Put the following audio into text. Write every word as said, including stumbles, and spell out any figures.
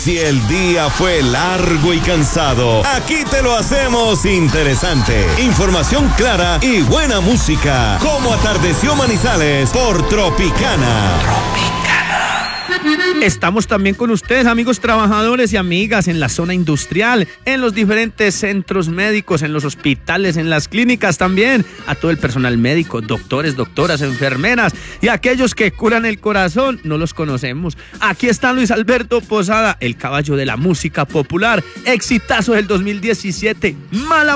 Si el día fue largo y cansado, aquí te lo hacemos interesante. Información clara y buena música. Como atardeció Manizales por Tropicana. Estamos también con ustedes, amigos trabajadores y amigas, en la zona industrial, en los diferentes centros médicos, en los hospitales, en las clínicas también, a todo el personal médico, doctores, doctoras, enfermeras y aquellos que curan el corazón. No los conocemos. Aquí está Luis Alberto Posada, el caballo de la música popular, exitazo del dos mil diecisiete, Mala